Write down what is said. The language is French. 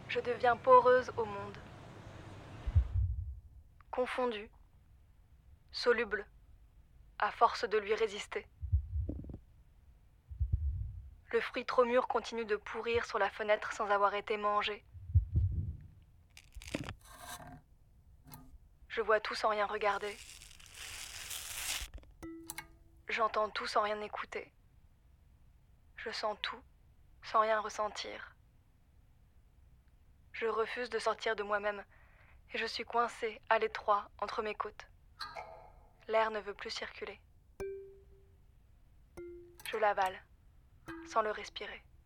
Je deviens poreuse au monde. Confondue, soluble, à force de lui résister. Le fruit trop mûr continue de pourrir sur la fenêtre sans avoir été mangé. Je vois tout sans rien regarder. J'entends tout sans rien écouter. Je sens tout sans rien ressentir. Je refuse de sortir de moi-même et je suis coincée à l'étroit entre mes côtes. L'air ne veut plus circuler. Je l'avale sans le respirer.